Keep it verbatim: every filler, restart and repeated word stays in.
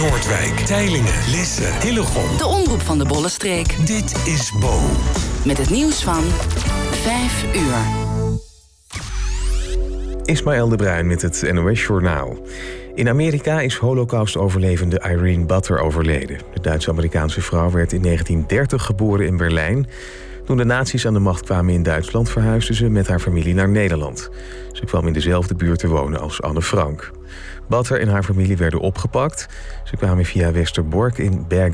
Noordwijk, Teylingen, Lisse, Hillegom. De omroep van de Bollenstreek. Dit is Bo. Met het nieuws van vijf uur. Ismaël de Bruin met het N O S-journaal. In Amerika is Holocaust-overlevende Irene Butler overleden. De Duits-Amerikaanse vrouw werd in negentien dertig geboren in Berlijn. Toen de nazi's aan de macht kwamen in Duitsland verhuisde ze met haar familie naar Nederland. Ze kwam in dezelfde buurt te wonen als Anne Frank. Butler en haar familie werden opgepakt. Ze kwamen via Westerbork in Bergen